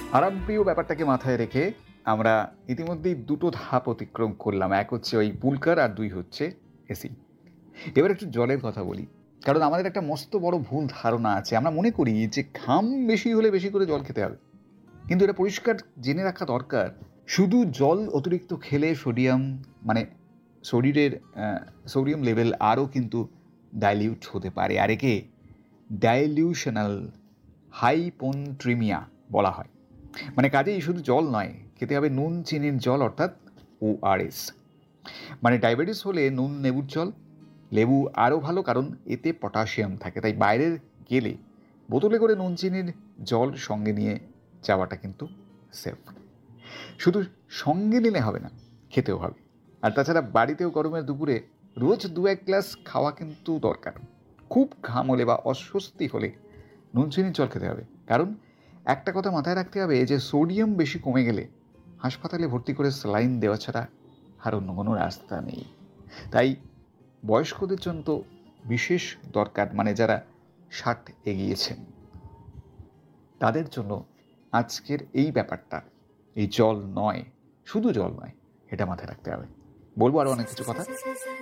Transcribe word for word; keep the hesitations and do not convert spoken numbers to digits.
আরামপ্রিয় ব্যাপারটাকে মাথায় রেখে আমরা ইতিমধ্যেই দুটো ধাপ অতিক্রম করলাম। এক হচ্ছে ওই পুলকার আর দুই হচ্ছে এসি। এবার একটু জলের কথা বলি। কারণ আমাদের একটা মস্ত বড় ভুল ধারণা আছে। আমরা মনে করি যে ঘাম বেশি হলে বেশি করে জল খেতে হবে। কিন্তু এটা পরিষ্কার জেনে রাখা দরকার, শুধু জল অতিরিক্ত খেলে সোডিয়াম মানে শরীরের সোডিয়াম লেভেল আরও কিন্তু ডাইলিউট হতে পারে, আর একে ডাইলিউশনাল হাইপোনট্রিমিয়া বলা হয়। মানে কাজেই শুধু জল নয়, খেতে হবে নুন চিনির জল, অর্থাৎ ওআরএস। মানে ডায়াবেটিস হলে নুন লেবুর জল, লেবু আরও ভালো কারণ এতে পটাশিয়াম থাকে। তাই বাইরের গেলে বোতলে করে নুন চিনির জল সঙ্গে নিয়ে যাওয়াটা কিন্তু সেফ। শুধু সঙ্গে নিলে হবে না, খেতেও হবে। আর তাছাড়া বাড়িতেও গরমের দুপুরে রোজ দু এক গ্লাস খাওয়া কিন্তু দরকার। খুব ঘাম হলে বা অস্বস্তি হলে নুন চিনির জল খেতে হবে। কারণ একটা কথা মাথায় রাখতে হবে যে সোডিয়াম বেশি কমে গেলে হাসপাতালে ভর্তি করে স্যালাইন দেওয়া ছাড়া আর অন্য কোনো রাস্তা নেই। তাই বয়স্কদের জন্য তো বিশেষ দরকার, মানে যারা ষাট এগিয়েছেন তাদের জন্য আজকের এই ব্যাপারটা, এই জল নয়, শুধু জল নয়, এটা মাথায় রাখতে হবে। বলবো আরও অনেক কিছু কথা।